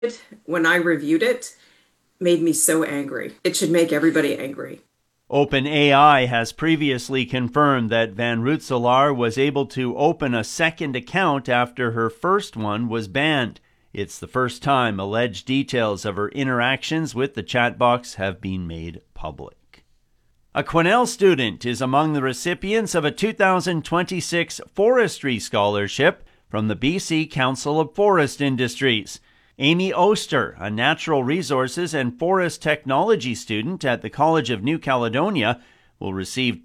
When I reviewed it, made me so angry. It should make everybody angry. OpenAI has previously confirmed that Van Rensselaer was able to open a second account after her first one was banned. It's the first time alleged details of her interactions with the chat box have been made public. A Quesnel student is among the recipients of a 2026 forestry scholarship from the BC Council of Forest Industries. Amy Oster, a natural resources and forest technology student at the College of New Caledonia, will receive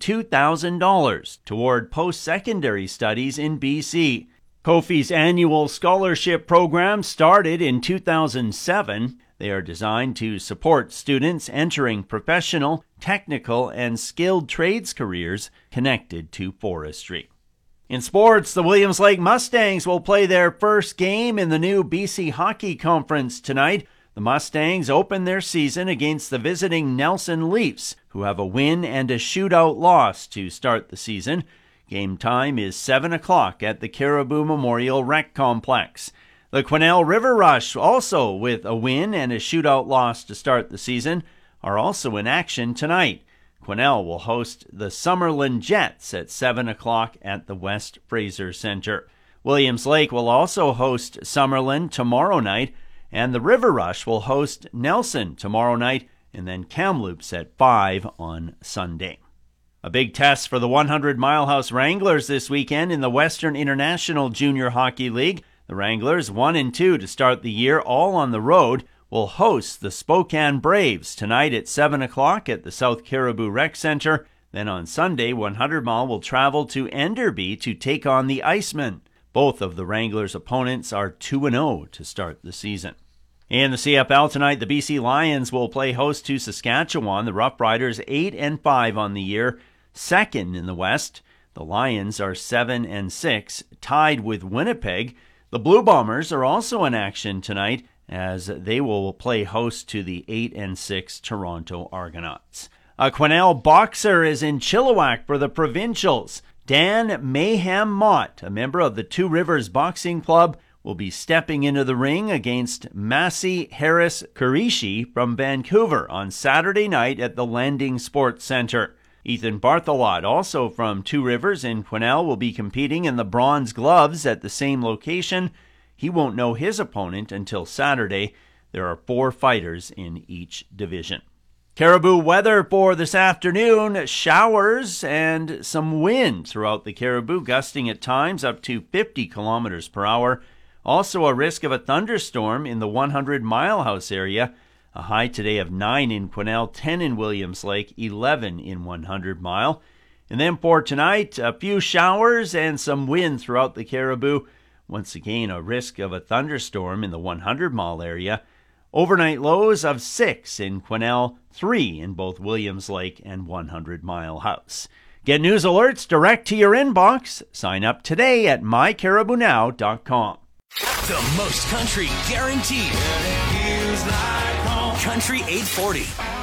$2,000 toward post-secondary studies in BC. COFI's annual scholarship program started in 2007. They are designed to support students entering professional, technical, and skilled trades careers connected to forestry. In sports, the Williams Lake Mustangs will play their first game in the new BC Hockey Conference tonight. The Mustangs open their season against the visiting Nelson Leafs, who have a win and a shootout loss to start the season. Game time is 7 o'clock at the Caribou Memorial Rec Complex. The Quesnel River Rush, also with a win and a shootout loss to start the season, are also in action tonight. Quesnel will host the Summerland Jets at 7 o'clock at the West Fraser Center. Williams Lake will also host Summerland tomorrow night, and the River Rush will host Nelson tomorrow night, and then Kamloops at 5 on Sunday. A big test for the 100 Mile House Wranglers this weekend in the Western International Junior Hockey League. The Wranglers, 1-2 to start the year, all on the road, will host the Spokane Braves tonight at 7 o'clock at the South Caribou Rec Center. Then on Sunday, 100 Mile will travel to Enderby to take on the Icemen. Both of the Wranglers' opponents are 2-0 to start the season. In the CFL tonight, the BC Lions will play host to Saskatchewan. The Rough Riders 8-5 on the year, second in the West. The Lions are 7-6, tied with Winnipeg. The Blue Bombers are also in action tonight, as they will play host to the 8-6 Toronto Argonauts. A Quesnel boxer is in Chilliwack for the provincials. Dan Mayhem Mott, a member of the Two Rivers Boxing Club, will be stepping into the ring against Massey Harris Kurishi from Vancouver on Saturday night at the Landing Sports Centre. Ethan Barthelot, also from Two Rivers in Quesnel, will be competing in the Bronze Gloves at the same location. He won't know his opponent until Saturday. There are 4 fighters in each division. Caribou weather for this afternoon: showers and some wind throughout the Caribou, gusting at times up to 50 kilometers per hour. Also a risk of a thunderstorm in the 100 Mile House area. A high today of 9 in Quesnel, 10 in Williams Lake, 11 in 100 Mile. And then for tonight, a few showers and some wind throughout the Caribou. Once again, a risk of a thunderstorm in the 100 Mile area. Overnight lows of 6 in Quesnel, 3 in both Williams Lake and 100 Mile House. Get news alerts direct to your inbox. Sign up today at mycaribounow.com. The most country guaranteed. Country 840.